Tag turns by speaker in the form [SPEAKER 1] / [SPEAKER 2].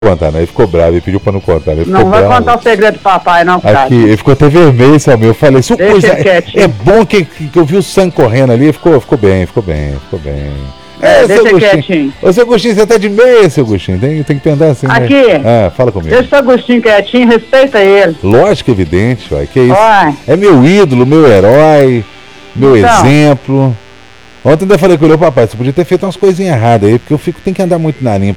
[SPEAKER 1] contar, né? Ele ficou bravo, ele pediu pra não contar. Ele
[SPEAKER 2] Não vai contar o segredo do papai, não, cara.
[SPEAKER 1] Aqui, ele ficou até vermelho, Selminha. Eu falei, isso
[SPEAKER 2] Deixa
[SPEAKER 1] coisa.
[SPEAKER 2] ele quietinho.
[SPEAKER 1] É bom que eu vi o sangue correndo ali, ficou bem.
[SPEAKER 2] Deixa
[SPEAKER 1] seu Agostinho.
[SPEAKER 2] quietinho.
[SPEAKER 1] Ô, seu Agostinho, você tá de meia, seu Agostinho. Tem que pensar assim, né?
[SPEAKER 2] Aqui.
[SPEAKER 1] Fala comigo.
[SPEAKER 2] Deixa o Agostinho quietinho, respeita ele.
[SPEAKER 1] Lógico, evidente, uai. Que isso?
[SPEAKER 2] Uai.
[SPEAKER 1] É meu ídolo, meu herói, meu
[SPEAKER 2] Então.
[SPEAKER 1] exemplo. Ontem eu ainda falei com ele, papai, você podia ter feito umas coisinhas erradas aí, porque tem que andar muito na linha.